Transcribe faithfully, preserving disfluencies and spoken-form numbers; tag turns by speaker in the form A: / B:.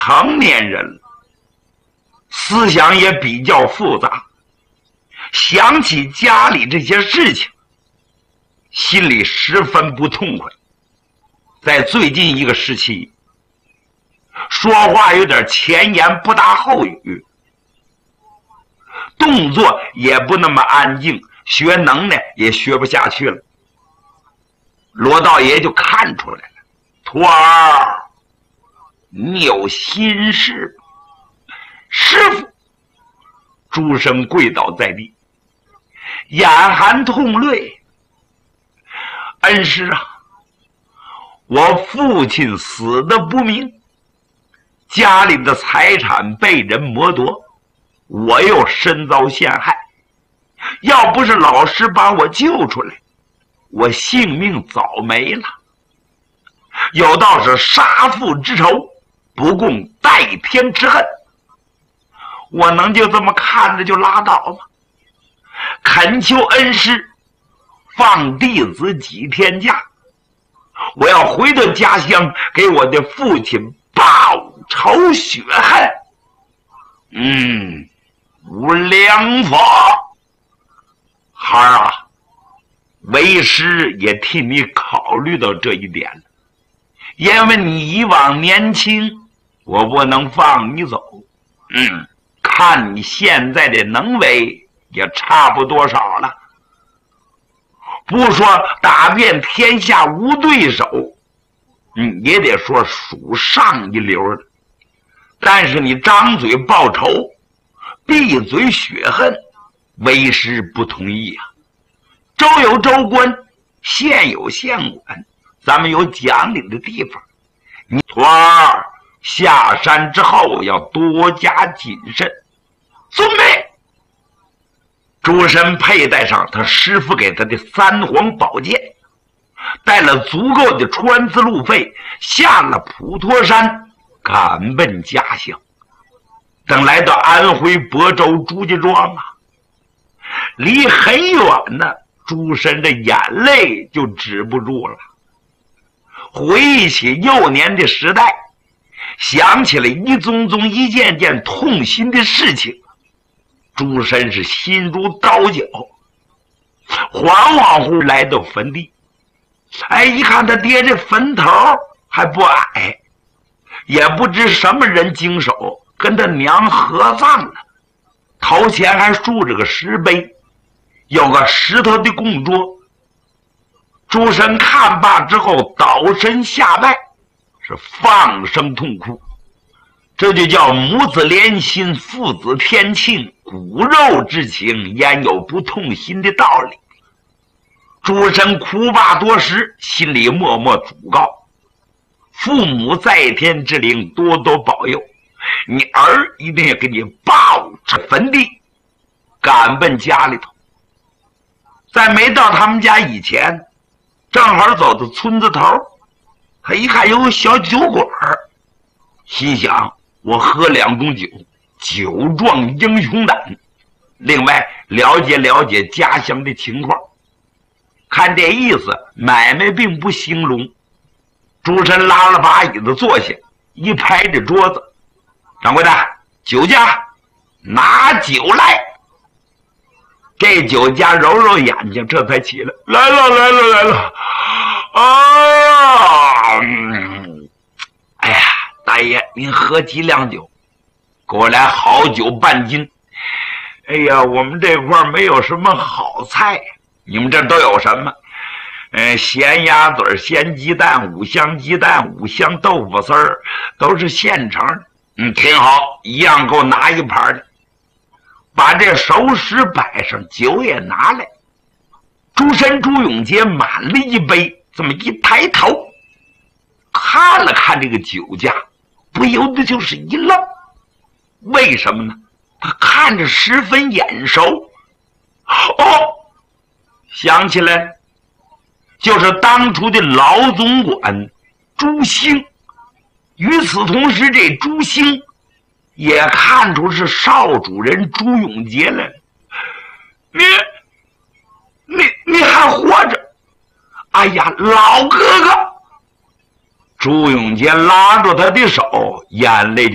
A: 成年人了，思想也比较复杂，想起家里这些事情，心里十分不痛快。在最近一个时期，说话有点前言不搭后语，动作也不那么安静，学能耐也学不下去了。罗道爷就看出来了，徒儿，你有心事。师傅，诸生跪倒在地，眼含痛泪。恩师啊，我父亲死得不明，家里的财产被人剥夺，我又身遭陷害，要不是老师把我救出来，我性命早没了。有道是杀父之仇，不共戴天之恨。我能就这么看着就拉倒吗？恳求恩师放弟子几天假，我要回到家乡给我的父亲报仇雪恨。嗯，无良法。孩儿啊，为师也替你考虑到这一点了，因为你以往年轻，我不能放你走。嗯，看你现在的能为，也差不多少了。不说打遍天下无对手，嗯，也得说属上一流的。但是你张嘴报仇，闭嘴雪恨，为师不同意啊。州有州官，县有县管，咱们有讲理的地方。你徒儿下山之后要多加谨慎。遵命。诸神佩戴上他师父给他的三皇宝剑，带了足够的穿刺路费，下了普陀山，赶奔家乡。等来到安徽亳州朱家庄啊，离很远呢，诸神的眼泪就止不住了。回忆起幼年的时代，想起了一宗宗一件件痛心的事情，诸神是心如刀绞，恍恍惚来到坟地。哎，一看他爹这坟头还不矮，也不知什么人经手跟他娘合葬了，头前还竖着个石碑，有个石头的供桌。诸神看罢之后倒身下拜，是放声痛哭。这就叫母子连心，父子天庆，骨肉之情，焉有不痛心的道理？诸神哭罢多时，心里默默嘱告：父母在天之灵，多多保佑，你儿一定要给你抱着坟地，赶奔家里头。在没到他们家以前，正好走到村子头，他一看有个小酒馆，心想：我喝两盅酒，酒壮英雄胆。另外了解了解家乡的情况，看这意思，买卖并不兴隆。诸神拉了把椅子坐下，一拍着桌子：掌柜的，酒家拿酒来。这酒家揉揉眼睛，这才起来，来了来了来了。啊、嗯，哎呀，大爷，您喝几两酒？给我来好酒半斤。哎呀，我们这块没有什么好菜，你们这都有什么？呃，咸鸭嘴、咸鸡蛋、五香鸡蛋、五香豆腐丝儿，都是现成的。嗯，挺好，一样给我拿一盘的。把这熟食摆上，酒也拿来。诸神朱永杰满了一杯，这么一抬头，看了看这个酒家，不由得就是一愣。为什么呢？他看着十分眼熟。哦，想起来，就是当初的老总管朱兴。与此同时，这朱兴也看出是少主人朱永杰来了。你你你还活着？哎呀，老哥哥！朱永杰拉住他的手，眼泪